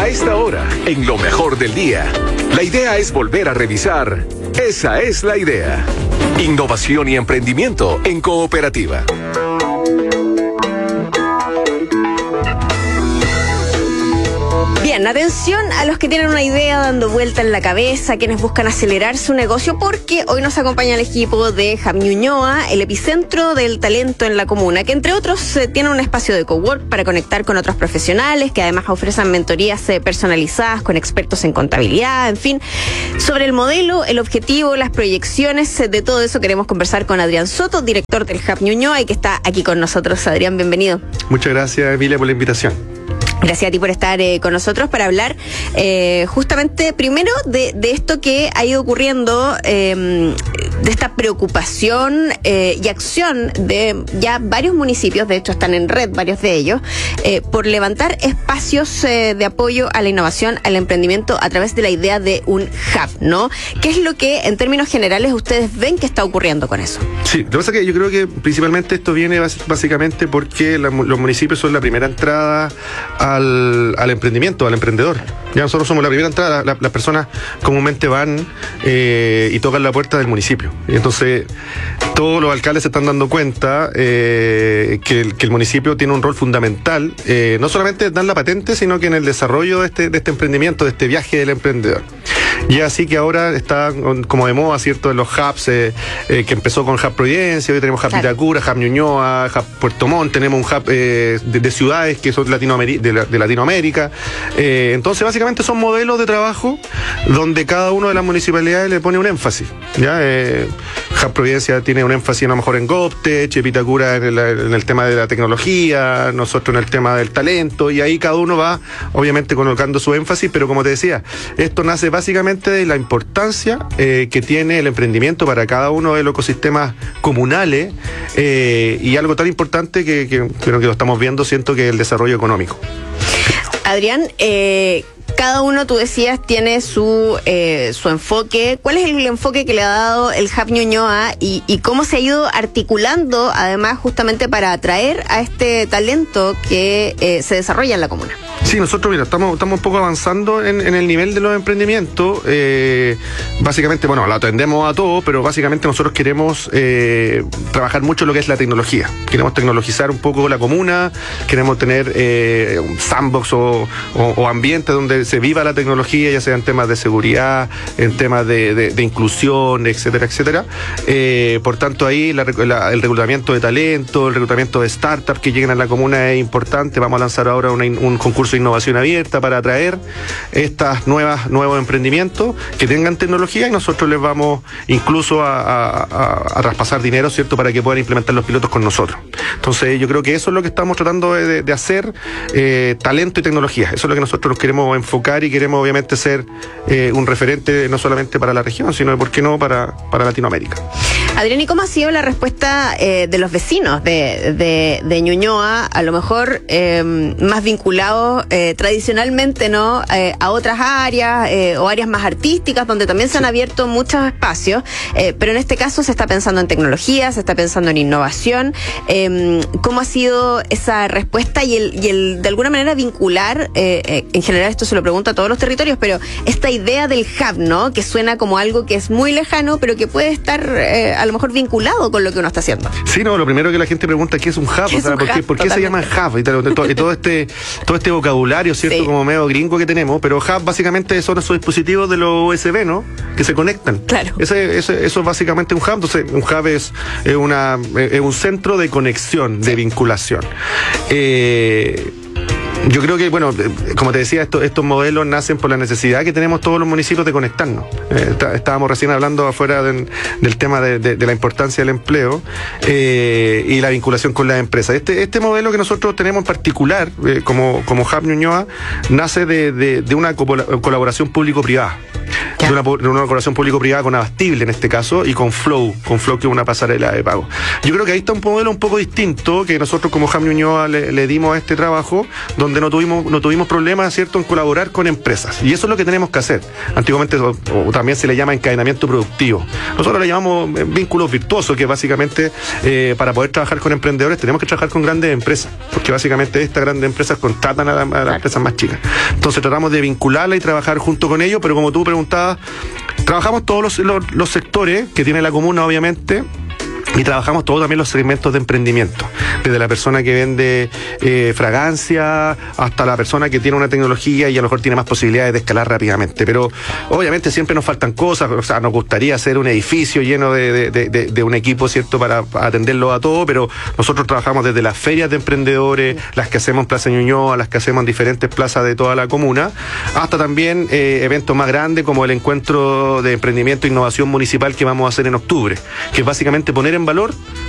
esta hora, en lo mejor del día. La idea es volver a revisar. Esa es la idea. Innovación y emprendimiento en cooperativa. Bien, atención a los que tienen una idea dando vuelta en la cabeza, quienes buscan acelerar su negocio, porque hoy nos acompaña el equipo de Hub Ñuñoa, el epicentro del talento en la comuna, que entre otros tiene un espacio de cowork para conectar con otros profesionales, que además ofrecen mentorías personalizadas con expertos en contabilidad, en fin. Sobre el modelo, el objetivo, las proyecciones, de todo eso queremos conversar con Adrián Soto, director del Hub Ñuñoa, y que está aquí con nosotros. Adrián, bienvenido. Muchas gracias, Emilia, por la invitación. Gracias a ti por estar con nosotros para hablar justamente primero de esto que ha ido ocurriendo, de esta preocupación y acción de ya varios municipios, de hecho están en red varios de ellos, por levantar espacios de apoyo a la innovación, al emprendimiento a través de la idea de un hub, ¿no? ¿Qué es lo que en términos generales ustedes ven que está ocurriendo con eso? Sí, lo que pasa es que yo creo que principalmente esto viene básicamente porque los municipios son la primera entrada al emprendimiento, al emprendedor. Ya nosotros somos la primera entrada, las personas comúnmente van y tocan la puerta del municipio. Y entonces todos los alcaldes se están dando cuenta que el municipio tiene un rol fundamental, no solamente en dar la patente, sino que en el desarrollo de este emprendimiento, de este viaje del emprendedor. Y así que ahora está como de moda, ¿cierto?, en los hubs, que empezó con Hub Providencia, hoy tenemos Hub Vitacura, Hub Ñuñoa, Hub Puerto Montt, tenemos un hub de ciudades que son de Latinoamérica. Entonces, básicamente son modelos de trabajo donde cada una de las municipalidades le pone un énfasis, ¿ya? Hub Providencia tiene un énfasis a lo mejor en GovTech, Vitacura en el tema de la tecnología, nosotros en el tema del talento, y ahí cada uno va, obviamente, colocando su énfasis, pero como te decía, esto nace básicamente de la importancia que tiene el emprendimiento para cada uno de los ecosistemas comunales, y algo tan importante que lo estamos viendo, siento que es el desarrollo económico. Adrián, cada uno, tú decías, tiene su enfoque. ¿Cuál es el enfoque que le ha dado el Hub Ñuñoa y cómo se ha ido articulando, además, justamente para atraer a este talento que se desarrolla en la comuna? Sí, nosotros, mira, estamos un poco avanzando en el nivel de los emprendimientos. Básicamente, bueno, lo atendemos a todo, pero básicamente nosotros queremos trabajar mucho lo que es la tecnología. Queremos tecnologizar un poco la comuna, queremos tener un sandbox o ambiente donde se viva la tecnología, ya sea en temas de seguridad, en temas de inclusión, etcétera, etcétera. Por tanto, ahí el reclutamiento de talento, el reclutamiento de startups que lleguen a la comuna es importante. Vamos a lanzar ahora un concurso de innovación abierta para atraer estas nuevos emprendimientos que tengan tecnología, y nosotros les vamos incluso a traspasar dinero, ¿cierto?, para que puedan implementar los pilotos con nosotros. Entonces, yo creo que eso es lo que estamos tratando de hacer, talento y tecnología. Eso es lo que nosotros queremos enfocar, y queremos obviamente ser un referente no solamente para la región, sino, ¿por qué no?, para Latinoamérica. Adrián, ¿y cómo ha sido la respuesta de los vecinos de Ñuñoa, a lo mejor más vinculados tradicionalmente, ¿no?, a otras áreas o áreas más artísticas, donde también se han abierto muchos espacios, pero en este caso se está pensando en tecnología, se está pensando en innovación? ¿Cómo ha sido esa respuesta y el de alguna manera vincular, en general esto se lo pregunto a todos los territorios, pero esta idea del hub, ¿no?, que suena como algo que es muy lejano, pero que puede estar a lo mejor vinculado con lo que uno está haciendo? Sí, no, lo primero que la gente pregunta, ¿qué es un hub? O sea, ¿por qué se llama hub? Y todo este vocabulario, ¿cierto?, sí, como medio gringo que tenemos, pero hub básicamente son esos dispositivos de los USB, ¿no?, que se conectan. Claro. Eso es básicamente un hub. Entonces, un hub es un centro de conexión, de vinculación. Yo creo que, bueno, como te decía, estos modelos nacen por la necesidad que tenemos todos los municipios de conectarnos. Estábamos recién hablando afuera del tema de la importancia del empleo y la vinculación con las empresas. Este modelo que nosotros tenemos en particular, como Hub Ñuñoa, nace de una colaboración público-privada. Ya. de una colaboración público-privada con Abastible en este caso, y con Flow, que es una pasarela de pago. Yo creo que ahí está un modelo un poco distinto, que nosotros como Jaime Ñuñoa le dimos a este trabajo, donde no tuvimos problemas, ¿cierto?, en colaborar con empresas. Y eso es lo que tenemos que hacer. Antiguamente o también se le llama encadenamiento productivo. Nosotros le llamamos vínculos virtuosos, que básicamente para poder trabajar con emprendedores tenemos que trabajar con grandes empresas, porque básicamente estas grandes empresas contratan a las empresas más chicas. Entonces tratamos de vincularla y trabajar junto con ellos, pero como tú preguntabas, trabajamos todos los sectores que tiene la comuna, obviamente. Y trabajamos todos también los segmentos de emprendimiento, desde la persona que vende fragancia hasta la persona que tiene una tecnología y a lo mejor tiene más posibilidades de escalar rápidamente. Pero obviamente siempre nos faltan cosas, o sea, nos gustaría hacer un edificio lleno de un equipo, ¿cierto?, para atenderlo a todo, pero nosotros trabajamos desde las ferias de emprendedores, las que hacemos en Plaza Ñuñoa, las que hacemos en diferentes plazas de toda la comuna, hasta también eventos más grandes como el encuentro de emprendimiento e innovación municipal que vamos a hacer en octubre, que es básicamente poner en valor